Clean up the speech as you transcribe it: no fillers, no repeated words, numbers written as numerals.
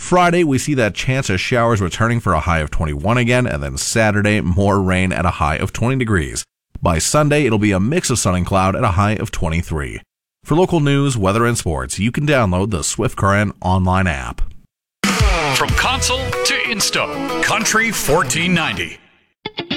Friday, we see that chance of showers returning for a high of 21 again, and then Saturday, more rain at a high of 20 degrees. By Sunday, it'll be a mix of sun and cloud at a high of 23. For local news, weather, and sports, you can download the Swift Current online app. From console to insto, Country 1490.